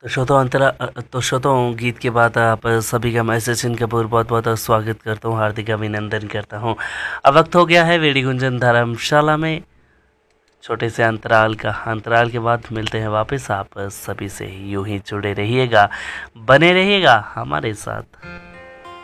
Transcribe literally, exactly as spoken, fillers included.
तो श्रोताओं अंतरा अ, तो श्रोताओं गीत के बाद आप सभी का मैं सचिन कपूर बहुत बहुत स्वागत करता हूँ, हार्दिक अभिनंदन करता हूँ। अब वक्त हो गया है वेड़ी गुंजन धर्मशाला में छोटे से अंतराल का। अंतराल के बाद मिलते हैं वापस। आप सभी से यूं ही जुड़े रहिएगा, बने रहिएगा हमारे साथ।